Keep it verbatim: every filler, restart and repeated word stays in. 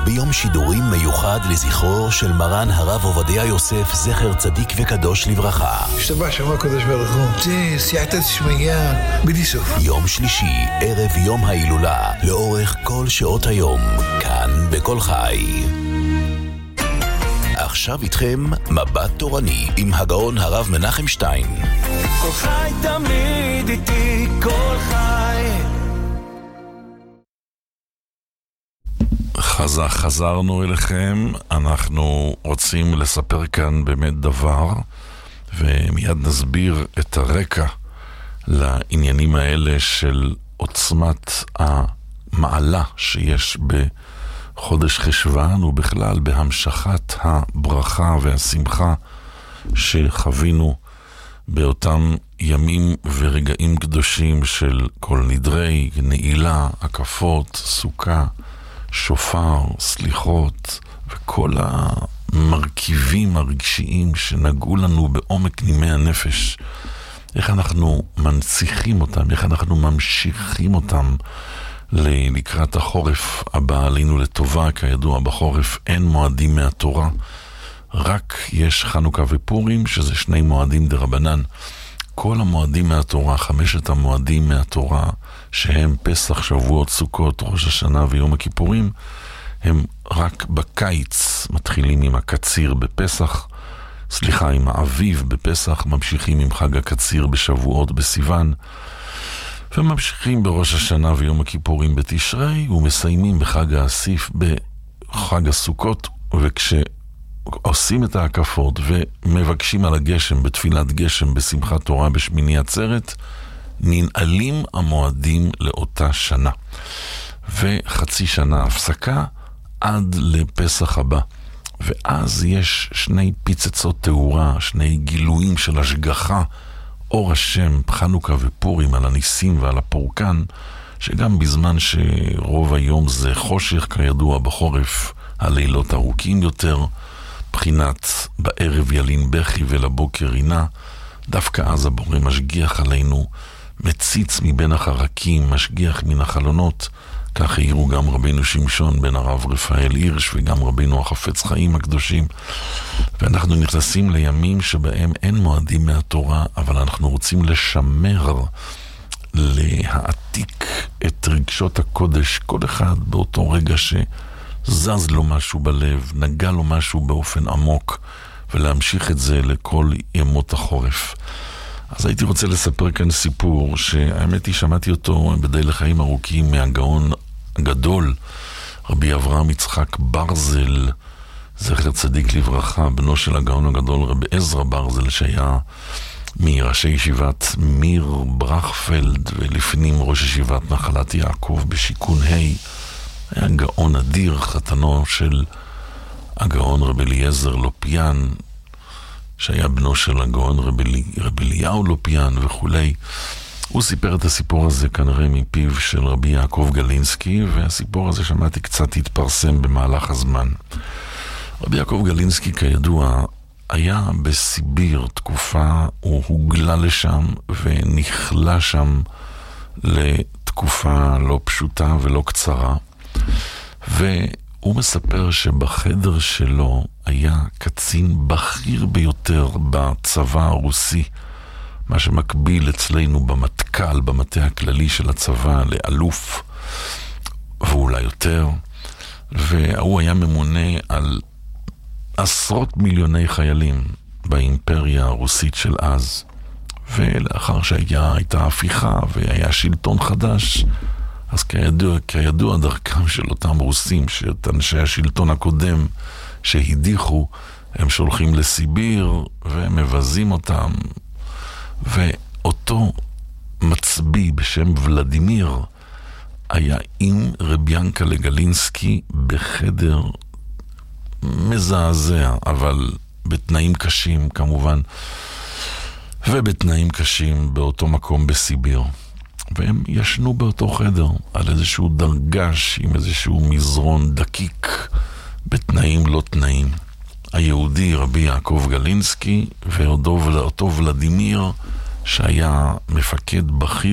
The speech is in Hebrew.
ביום שידורים מיוחד לזכרו של מרן הרב עובדיה יוסף, זכר צדיק וקדוש לברכה. השתבח שמו הקדוש ברוך הוא. זה סייעתא דשמיא בלי סוף. יום שלישי, ערב יום ההילולה, לאורך כל שעות היום, כאן בכל חי. עכשיו איתכם מבט תורני עם הגאון הרב מנחם שטיין. כל חי תמיד איתי, כל חי. חזר, חזרנו אליכם. אנחנו רוצים לספר כאן באמת דבר, ומיד נסביר את הרקע לעניינים האלה של עוצמת המעלה שיש בחודש חשוון, ובכלל בהמשכת הברכה והשמחה שחווינו באותם ימים ורגעים קדושים של כל נדרי, נעילה, הקפות, סוכה, שופר, סליחות, וכל המרכיבים הרגשיים שנגעו לנו בעומק נימי הנפש. איך אנחנו מנציחים אותם, איך אנחנו ממשיכים אותם לקראת החורף הבא עלינו לטובה. כידוע, בחורף אין מועדים מהתורה, רק יש חנוכה ופורים, שזה שני מועדים דרבנן. כל המועדים מהתורה, חמשת המועדים מהתורה, שהם פסח, שבועות, סוכות, ראש השנה ויום הכיפורים, הם רק בקיץ. מתחילים עם הקציר בפסח, סליחה, עם האביב בפסח, ממשיכים עם חג הקציר בשבועות בסיוון, וממשיכים בראש השנה ויום הכיפורים בתשרי, ומסיימים בחג האסיף בחג הסוכות. וכשעושים את ההקפות ומבקשים על הגשם בתפילת גשם בשמחת תורה בשמיני עצרת, ננעלים המועדים לאותה שנה, וחצי שנה הפסקה עד לפסח הבא. ואז יש שני פיצצות תאורה, שני גילויים של השגחה, אור השם, חנוכה ופורים, על הניסים ועל הפורקן, שגם בזמן שרוב היום זה חושך, כידוע בחורף הלילות ארוכים יותר, בחינת בערב ילין בכי ולבוקר עינה, דווקא אז הבורא משגיח עלינו, מציץ מבין החרקים, משגיח מן החלונות. כך העירו גם רבינו שמשון בן הרב רפאל הירש, וגם רבינו החפץ חיים הקדושים. ואנחנו נכנסים לימים שבהם אין מועדים מהתורה, אבל אנחנו רוצים לשמר, להעתיק את רגשות הקודש, כל אחד באותו רגע שזז לו משהו בלב, נגע לו משהו באופן עמוק, ולהמשיך את זה לכל ימות החורף. אז הייתי רוצה לספר כאן סיפור שהאמת היא שמעתי אותו בדי לחיים ארוכים מהגאון הגדול רבי אברהם יצחק ברזל, זכר צדיק לברכה, בנו של הגאון הגדול רבי עזרא ברזל, שהיה מראשי ישיבת מיר ברכפלד ולפנים ראש ישיבת נחלת יעקב בשיכון ה'. היה גאון אדיר, חתנו של הגאון רבי אליעזר לופיאן, שהיה בנו של הגאון רבי אליהו לופיאן וכולי. הוא סיפר את הסיפור הזה כנראה מפיו של רבי יעקב גלינסקי, והסיפור הזה שמעתי קצת התפרסם במהלך הזמן. רבי יעקב גלינסקי כידוע היה בסיביר תקופה, הוא הוגלה לשם ונכלה שם לתקופה לא פשוטה ולא קצרה, והוא מספר שבחדר שלו היה קצין בכיר ביותר בצבא הרוסי, מה שמקביל אצלנו במטכ"ל, במטה הכללי של הצבא, לאלוף, ואולי יותר. והוא היה ממונה על עשרות מיליוני חיילים באימפריה הרוסית של אז. ולאחר שהייתה הפיכה והיה שלטון חדש, אז כידוע, כידוע דרכם של אותם רוסים, שאת אנשי השלטון הקודם שהדיחו, הם שולחים לסיביר ומבזים אותם. ואותו מצביא בשם ולדימיר היה עם רבי ינקלה גלינסקי בחדר מזעזע, אבל בתנאים קשים כמובן, ובתנאים קשים באותו מקום בסיביר. והם ישנו באותו חדר על איזשהו דרגש עם איזשהו מזרון דקיק, בתנאים לא תנאים. היהודי רבי יעקב גלינסקי ואותו ולדימיר, שהיה מפקד בכיר